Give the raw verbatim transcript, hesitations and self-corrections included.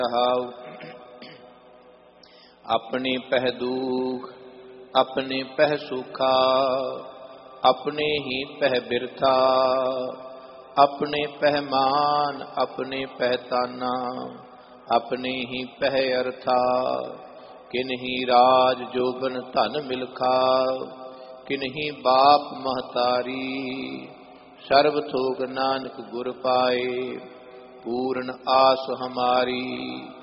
रहाउ। अपने पह दुख अपने पह सुखा, अपने ही पह बिरथा, अपने पह मान अपने पह ताना, अपने ही पह अर्था। किन्ही राज जोबन धन मिलखा, किन्ही बाप महतारी। सर्व थोक नानक गुर पाए, पूर्ण आस हमारी।